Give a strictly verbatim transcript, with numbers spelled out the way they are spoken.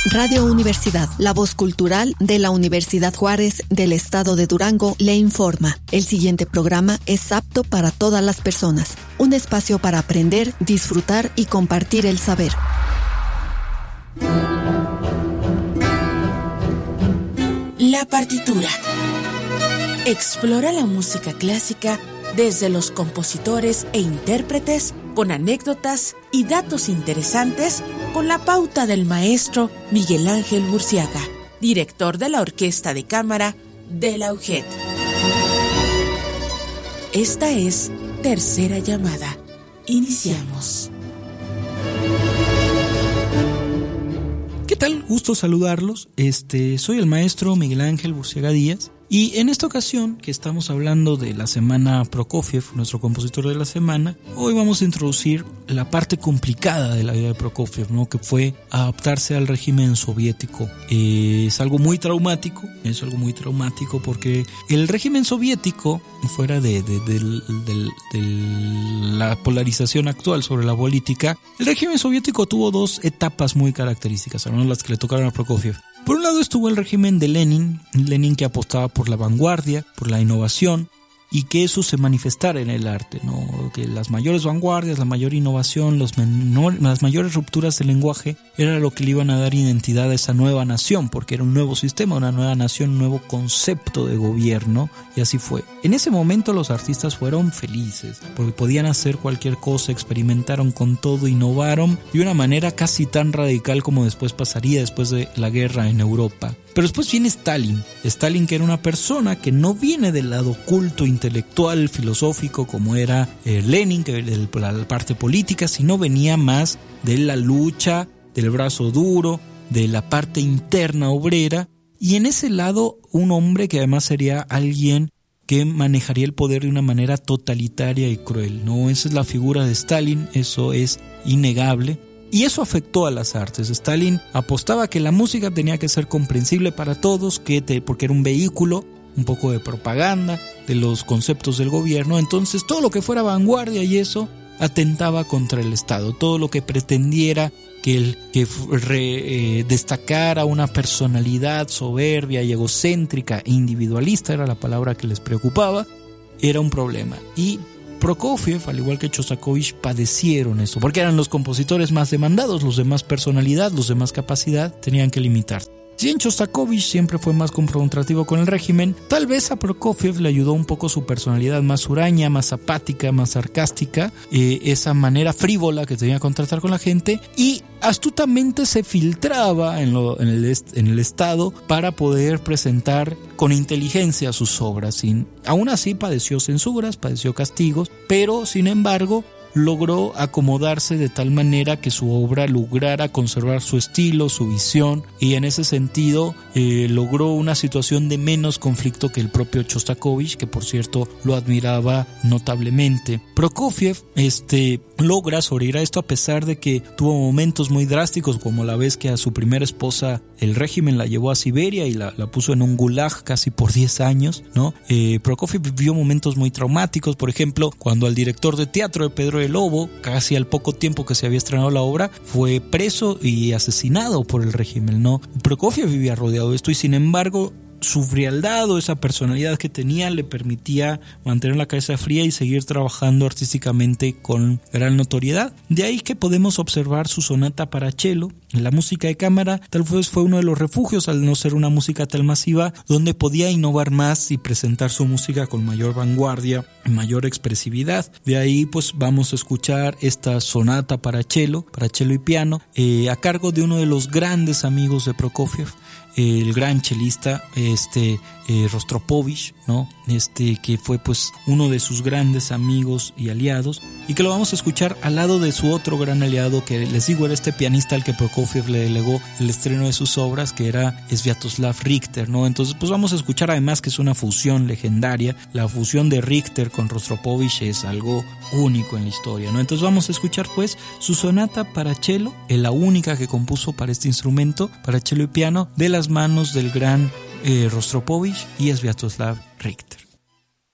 Radio Universidad, la voz cultural de la Universidad Juárez del Estado de Durango, le informa. El siguiente programa es apto para todas las personas. Un espacio para aprender, disfrutar y compartir el saber. La partitura. Explora la música clásica desde los compositores e intérpretes, con anécdotas y datos interesantes, con la pauta del maestro Miguel Ángel Burciaga, director de la Orquesta de Cámara de la U G E D. Esta es Tercera Llamada. Iniciamos. ¿Qué tal? Gusto saludarlos. Este, soy el maestro Miguel Ángel Burciaga Díaz. Y en esta ocasión, que estamos hablando de la semana Prokofiev, nuestro compositor de la semana, hoy vamos a introducir la parte complicada de la vida de Prokofiev, ¿no? Que fue adaptarse al régimen soviético. Eh, es algo muy traumático, es algo muy traumático porque el régimen soviético, fuera de, de, de, de, de la polarización actual sobre la política, el régimen soviético tuvo dos etapas muy características, al menos las que le tocaron a Prokofiev. Por un lado estuvo el régimen de Lenin, Lenin que apostaba por la vanguardia, por la innovación, y que eso se manifestara en el arte, ¿no? Que las mayores vanguardias, la mayor innovación, los menor, las mayores rupturas del lenguaje era lo que le iban a dar identidad a esa nueva nación, porque era un nuevo sistema, una nueva nación, un nuevo concepto de gobierno, y así fue. En ese momento los artistas fueron felices, porque podían hacer cualquier cosa, experimentaron con todo, innovaron de una manera casi tan radical como después pasaría después de la guerra en Europa. Pero después viene Stalin, Stalin que era una persona que no viene del lado culto, intelectual, filosófico como era eh, Lenin, que de la parte política, sino venía más de la lucha, del brazo duro, de la parte interna obrera, y en ese lado un hombre que además sería alguien que manejaría el poder de una manera totalitaria y cruel, ¿no? Esa es la figura de Stalin, eso es innegable. Y eso afectó a las artes. Stalin apostaba que la música tenía que ser comprensible para todos, que te, porque era un vehículo, un poco de propaganda de los conceptos del gobierno. Entonces todo lo que fuera vanguardia y eso atentaba contra el Estado. Todo lo que pretendiera que, el, que re, eh, destacara una personalidad soberbia y egocéntrica e individualista, era la palabra que les preocupaba, era un problema. Y Prokofiev, al igual que Shostakovich, padecieron eso, porque eran los compositores más demandados, los de más personalidad, los de más capacidad, tenían que limitarse. Si en Shostakovich siempre fue más confrontativo con el régimen, tal vez a Prokofiev le ayudó un poco su personalidad más huraña, más apática, más sarcástica, eh, esa manera frívola que tenía que tratar con la gente, y astutamente se filtraba en, lo, en, el, est- en el Estado para poder presentar con inteligencia sus obras. Sin, aún así padeció censuras, padeció castigos, pero sin embargo logró acomodarse de tal manera que su obra lograra conservar su estilo, su visión, y en ese sentido eh, logró una situación de menos conflicto que el propio Shostakovich, que por cierto lo admiraba notablemente. Prokofiev este, logra sobrevivir a esto a pesar de que tuvo momentos muy drásticos, como la vez que a su primera esposa el régimen la llevó a Siberia y la, la puso en un gulag casi por diez años, ¿no? Eh, Prokofiev vivió momentos muy traumáticos, por ejemplo, cuando al director de teatro de Pedro de Lobo, casi al poco tiempo que se había estrenado la obra, fue preso y asesinado por el régimen, ¿no? Prokofiev vivía rodeado de esto y sin embargo su frialdad o esa personalidad que tenía le permitía mantener la cabeza fría y seguir trabajando artísticamente con gran notoriedad. De ahí que podemos observar su sonata para cello. La música de cámara tal vez fue uno de los refugios, al no ser una música tan masiva, donde podía innovar más y presentar su música con mayor vanguardia y mayor expresividad. De ahí pues vamos a escuchar esta sonata para cello, para cello y piano, eh, a cargo de uno de los grandes amigos de Prokofiev, el gran chelista este eh, Rostropovich, ¿no? Este que fue pues uno de sus grandes amigos y aliados, y que lo vamos a escuchar al lado de su otro gran aliado, que les digo era este pianista al que Prokofiev le delegó el estreno de sus obras, que era Sviatoslav Richter, ¿no? Entonces pues vamos a escuchar además que es una fusión legendaria. La fusión de Richter con Rostropovich es algo único en la historia, ¿no? Entonces vamos a escuchar pues su sonata para cello, la única que compuso para este instrumento, para cello y piano, de las manos del gran eh, Rostropovich y Sviatoslav Richter.